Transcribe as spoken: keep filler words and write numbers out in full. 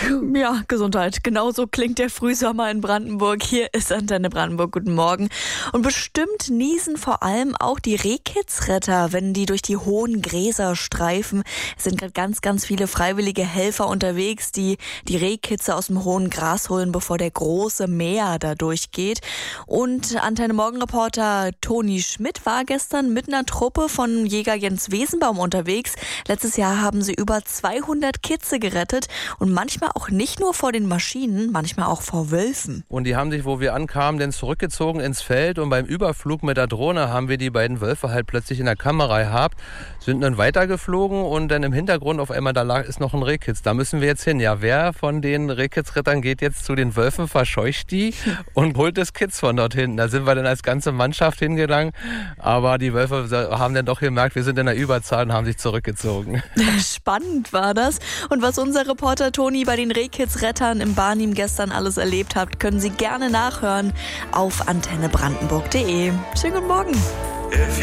Ja, Gesundheit. Genauso klingt der Frühsommer in Brandenburg. Hier ist Antenne Brandenburg. Guten Morgen. Und bestimmt niesen vor allem auch die Rehkitzretter, wenn die durch die hohen Gräser streifen. Es sind gerade ganz, ganz viele freiwillige Helfer unterwegs, die die Rehkitze aus dem hohen Gras holen, bevor der große Mäher da durchgeht. Und Antenne Morgenreporter Toni Schmidt war gestern mit einer Truppe von Jäger Jens Wesenbaum unterwegs. Letztes Jahr haben sie über zweihundert Kitze gerettet und manchmal auch nicht nur vor den Maschinen, manchmal auch vor Wölfen. Und die haben sich, wo wir ankamen, dann zurückgezogen ins Feld und beim Überflug mit der Drohne haben wir die beiden Wölfe halt plötzlich in der Kamera gehabt, sind dann weitergeflogen und dann im Hintergrund auf einmal, da lag ist noch ein Rehkitz. Da müssen wir jetzt hin. Ja, wer von den Rehkitzrettern geht jetzt zu den Wölfen, verscheucht die und holt das Kitz von dort hinten? Da sind wir dann als ganze Mannschaft hingegangen, aber die Wölfe haben dann doch gemerkt, wir sind in der Überzahl und haben sich zurückgezogen. Spannend war das. Und was unser Reporter Toni bei den Rehkitzrettern im Barnim gestern alles erlebt hat, können Sie gerne nachhören auf antenne brandenburg punkt de. Schönen guten Morgen.